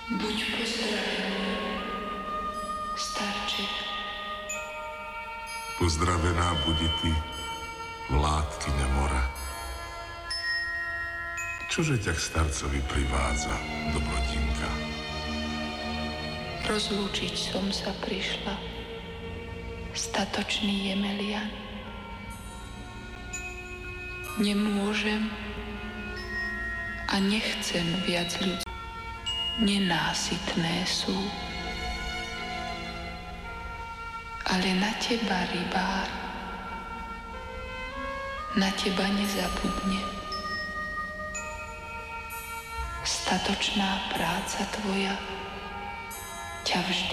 Buď pozdravený, starček. Pozdravená budi ty, vládkyňa mora. Čože ťa k starcovi privádza, dobrodinka? Rozlúčiť som sa prišla, statočný Jemelian. Nemôžem a nechcem viac ľudí. Nenásytné sú. Ale na teba, rybár, na teba nezabudne. Statočná práca tvoja ťa vždy